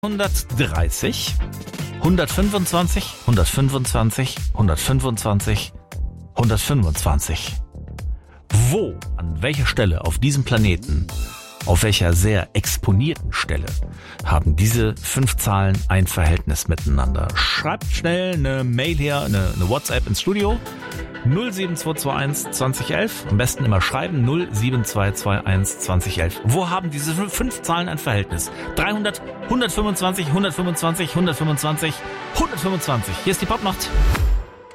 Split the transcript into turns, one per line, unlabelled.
130, 125, 125, 125, 125. Wo, an welcher Stelle auf diesem Planeten, auf welcher sehr exponierten Stelle, haben diese 5 Zahlen ein Verhältnis miteinander? Schreibt schnell eine Mail her, eine WhatsApp ins Studio. 07221 2011. Am besten immer schreiben 07221 2011. Wo haben diese 5 Zahlen ein Verhältnis? 300, 125, 125, 125, 125. Hier ist die Popnacht.